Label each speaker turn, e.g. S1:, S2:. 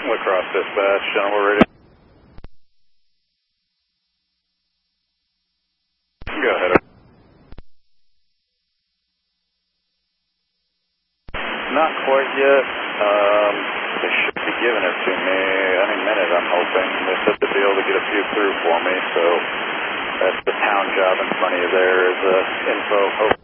S1: La Crosse dispatch, we're ready. Go ahead. Not quite yet. They should be giving it to me any minute, I'm hoping. They said they'd be able to get a few through for me, so that's the town job in front of you there is info.